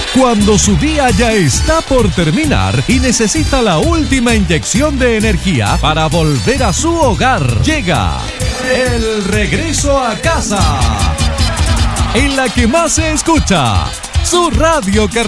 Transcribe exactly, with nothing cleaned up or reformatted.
Cuando su día ya está por terminar y necesita la última inyección de energía para volver a su hogar, llega el regreso a casa, en la que más se escucha su radio que